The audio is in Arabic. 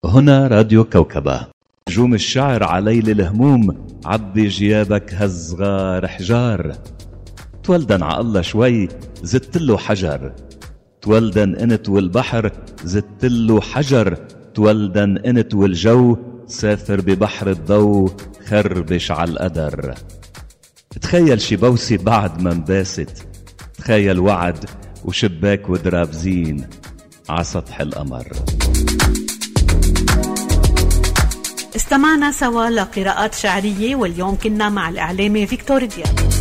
هنا راديو كوكبة. نجوم الشعر عليل الهموم، عبي جيابك هالصغار حجار. تولدن عالله شوي زدتله حجر، تولدن انت والبحر زدتله حجر، تولدن انت والجو سافر ببحر الضو خربش عالقدر. تخيل شي بوسي بعد ما انباست، تخيل وعد وشباك ودرابزين عسطح القمر. استمعنا سوا لقراءات شعرية، واليوم كنا مع الإعلامي فيكتور دياب.